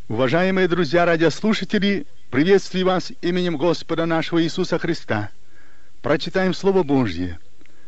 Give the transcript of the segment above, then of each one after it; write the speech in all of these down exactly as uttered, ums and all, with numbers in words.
Уважаемые друзья радиослушатели, приветствую вас именем Господа нашего Иисуса Христа. Прочитаем Слово Божье.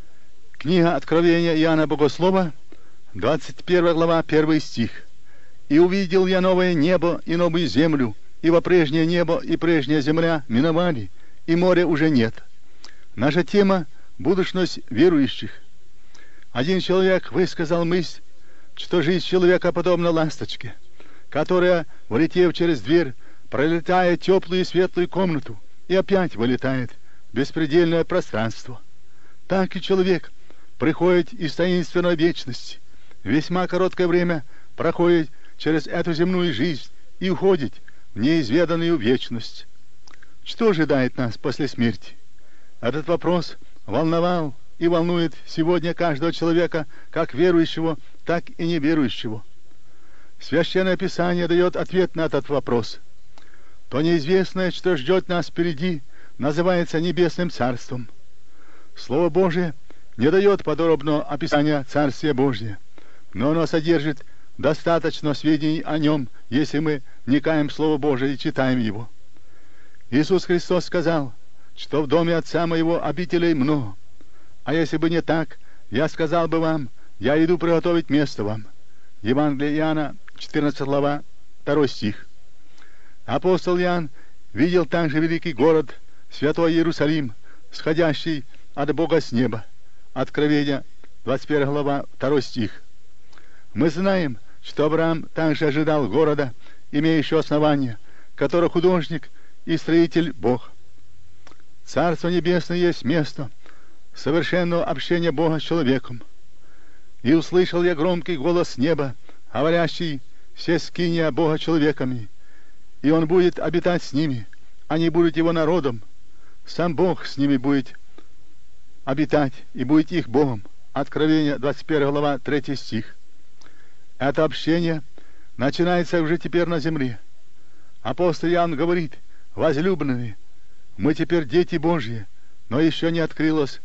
Книга Откровения Иоанна Богослова, двадцать первая глава, первый стих. «И увидел я новое небо и новую землю, ибо прежнее небо и прежняя земля миновали, и моря уже нет». Наша тема – будущность верующих. Один человек высказал мысль, что жизнь человека подобна ласточке, которая, влетев через дверь, пролетает теплую и светлую комнату и опять вылетает в беспредельное пространство. Так и человек приходит из таинственной вечности, весьма короткое время проходит через эту земную жизнь и уходит в неизведанную вечность. Что ожидает нас после смерти? Этот вопрос волновал и волнует сегодня каждого человека, как верующего, так и неверующего. Священное Писание дает ответ на этот вопрос. То неизвестное, что ждет нас впереди, называется Небесным Царством. Слово Божие не дает подробного описания Царствия Божия, но оно содержит достаточно сведений о нем, если мы вникаем в Слово Божие и читаем его. Иисус Христос сказал, что в доме Отца Моего обителей много, а если бы не так, я сказал бы вам, я иду приготовить место вам. Евангелие Иоанна, четырнадцатая глава, второй стих. Апостол Иоанн видел также великий город, святой Иерусалим, сходящий от Бога с неба. Откровение, двадцать первая глава, второй стих. Мы знаем, что Авраам также ожидал города, имеющего основание, который художник и строитель Бог. Царство Небесное есть место совершенного общения Бога с человеком. «И услышал я громкий голос с неба, говорящий: все скиния Бога человеками, и Он будет обитать с ними, они будут Его народом, сам Бог с ними будет обитать и будет их Богом». Откровение, двадцать первая глава, третий стих. Это общение начинается уже теперь на земле. Апостол Иоанн говорит: возлюбленные, мы теперь дети Божьи, но еще не открылось.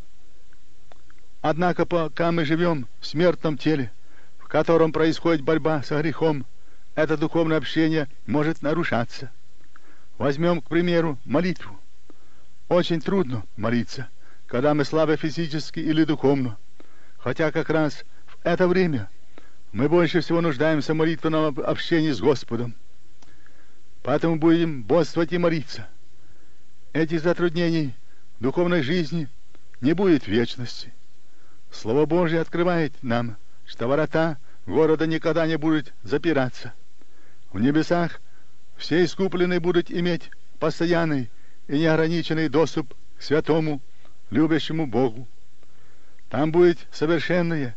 Однако пока мы живем в смертном теле, в котором происходит борьба со грехом, это духовное общение может нарушаться. Возьмем, к примеру, молитву. Очень трудно молиться, когда мы слабы физически или духовно, хотя как раз в это время мы больше всего нуждаемся в молитвенном общении с Господом. Поэтому будем бодствовать и молиться. Этих затруднений в духовной жизни не будет в вечности. Слово Божие открывает нам, что ворота города никогда не будут запираться. В небесах все искупленные будут иметь постоянный и неограниченный доступ к святому, любящему Богу. Там будет совершенное